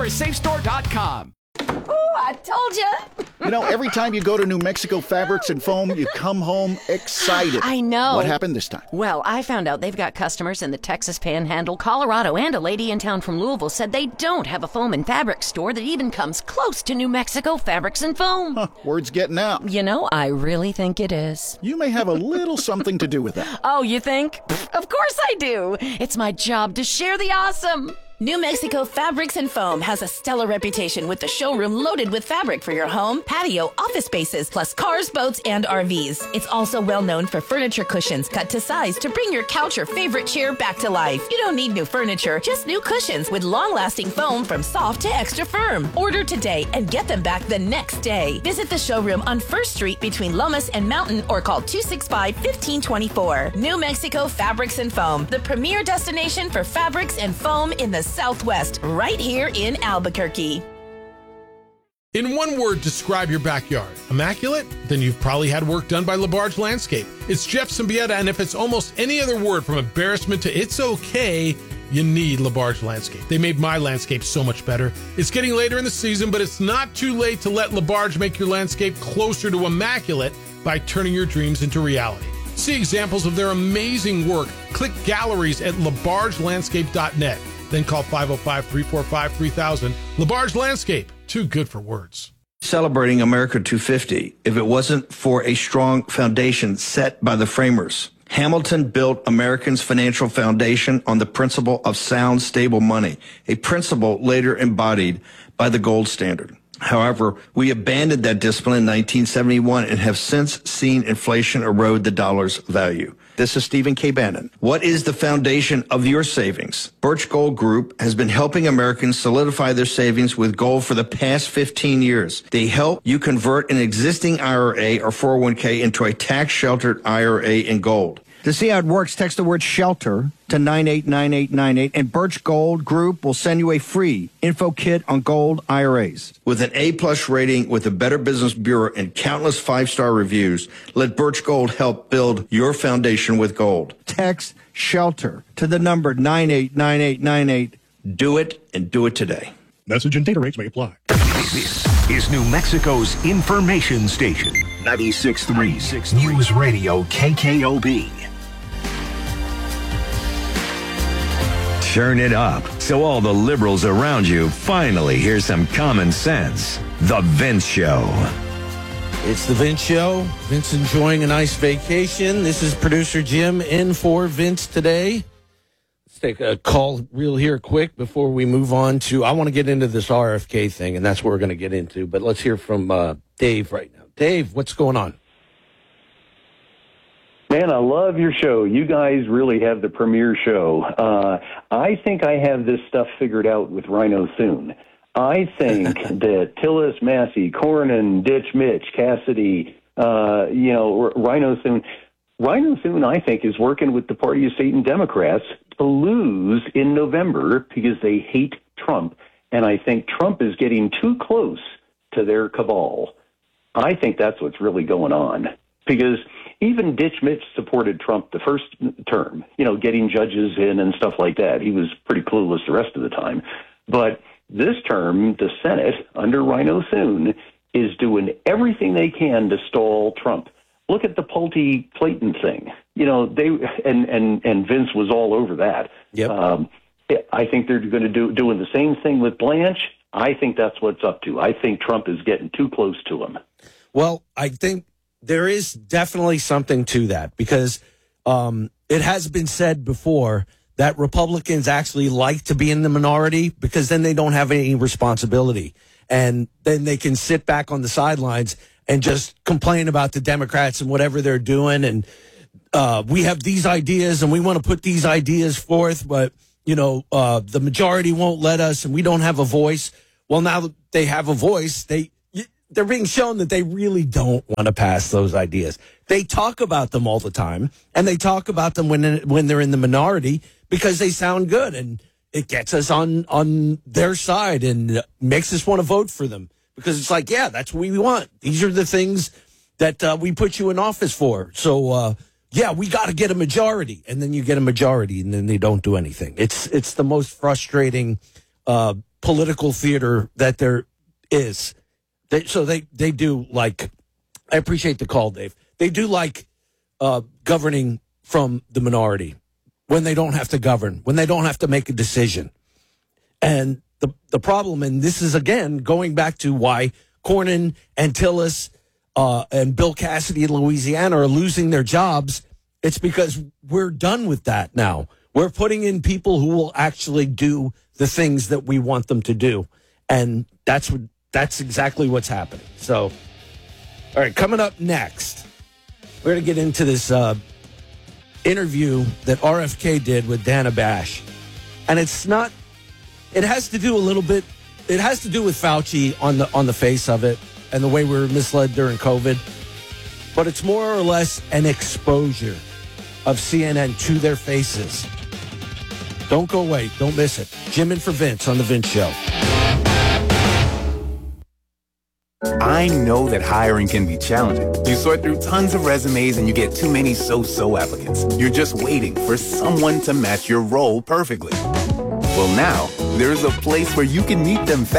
SaveStore.com. Ooh, I told you. You know, every time you go to New Mexico Fabrics and Foam, you come home excited. I know. What happened this time? Well, I found out they've got customers in the Texas Panhandle, Colorado, and a lady in town from Louisville said they don't have a foam and fabric store that even comes close to New Mexico Fabrics and Foam. Huh, word's getting out. You know, I really think it is. You may have a little something to do with that. Oh, you think? Pfft, of course I do. It's my job to share the awesome. New Mexico Fabrics and Foam has a stellar reputation with the showroom loaded with fabric for your home, patio, office spaces, plus cars, boats, and RVs. It's also well known for furniture cushions cut to size to bring your couch or favorite chair back to life. You don't need new furniture, just new cushions with long-lasting foam from soft to extra firm. Order today and get them back the next day. Visit the showroom on 1st Street between Lomas and Mountain or call 265-1524. New Mexico Fabrics and Foam, the premier destination for fabrics and foam in the Southwest, right here in Albuquerque. In one word, describe your backyard. Immaculate? Then you've probably had work done by LaBarge Landscape. It's Jeff Symbieta, and if it's almost any other word from embarrassment to it's okay, you need LaBarge Landscape. They made my landscape so much better. It's getting later in the season, but it's not too late to let LaBarge make your landscape closer to immaculate by turning your dreams into reality. See examples of their amazing work. Click galleries at labargelandscape.net. Then call 505-345-3000. LaBarge Landscape, too good for words. Celebrating America 250 if it wasn't for a strong foundation set by the framers. Hamilton built Americans' financial foundation on the principle of sound, stable money, a principle later embodied by the gold standard. However, we abandoned that discipline in 1971 and have since seen inflation erode the dollar's value. This is Stephen K. Bannon. What is the foundation of your savings? Birch Gold Group has been helping Americans solidify their savings with gold for the past 15 years. They help you convert an existing IRA or 401k into a tax-sheltered IRA in gold. To see how it works, text the word SHELTER to 989898, and Birch Gold Group will send you a free info kit on gold IRAs. With an A-plus rating with the Better Business Bureau and countless 5-star reviews, let Birch Gold help build your foundation with gold. Text SHELTER to the number 989898. Do it, and do it today. Message and data rates may apply. This is New Mexico's information station, 96.3 News Radio KKOB. Turn it up so all the liberals around you finally hear some common sense. The Vince Show. It's the Vince Show. Vince enjoying a nice vacation. This is producer Jim in for Vince today. Let's take a call real here quick before we move on to, I want to get into this RFK thing, and that's what we're going to get into. But let's hear from Dave right now. Dave, what's going on? Man, I love your show. You guys really have the premier show. I think I have this stuff figured out with Rhino Soon. I think that Tillis, Massey, Cornyn, Ditch Mitch, Cassidy, Rhino Soon. Rhino Soon, I think, is working with the Party of Satan Democrats to lose in November because they hate Trump. And I think Trump is getting too close to their cabal. I think that's what's really going on. Because even Ditch Mitch supported Trump the first term, getting judges in and stuff like that. He was pretty clueless the rest of the time. But this term, the Senate, under Rhino Soon, is doing everything they can to stall Trump. Look at the Pulte-Clayton thing. And Vince was all over that. Yep. I think they're going to doing the same thing with Blanche. I think that's what's up to. I think Trump is getting too close to him. Well, I think there is definitely something to that because it has been said before that Republicans actually like to be in the minority because then they don't have any responsibility. And then they can sit back on the sidelines and just complain about the Democrats and whatever they're doing. And we have these ideas and we want to put these ideas forth, but, the majority won't let us and we don't have a voice. Well, now that they have a voice, they're being shown that they really don't want to pass those ideas. They talk about them all the time, and they talk about them when they're in the minority because they sound good, and it gets us on their side and makes us want to vote for them because it's like, yeah, that's what we want. These are the things that we put you in office for. So, we got to get a majority, and then you get a majority, and then they don't do anything. It's the most frustrating political theater that there is. They do like, I appreciate the call, Dave. They do like governing from the minority when they don't have to govern, when they don't have to make a decision. And the problem, and this is, again, going back to why Cornyn and Tillis and Bill Cassidy in Louisiana are losing their jobs. It's because we're done with that now. We're putting in people who will actually do the things that we want them to do. And that's exactly what's happening. So, all right, coming up next, we're going to get into this interview that RFK did with Dana Bash. And it has to do with Fauci on the face of it and the way we were misled during COVID. But it's more or less an exposure of CNN to their faces. Don't go away. Don't miss it. Jim in for Vince on The Vince Show. I know that hiring can be challenging. You sort through tons of resumes and you get too many so-so applicants. You're just waiting for someone to match your role perfectly. Well, now, there's a place where you can meet them fast.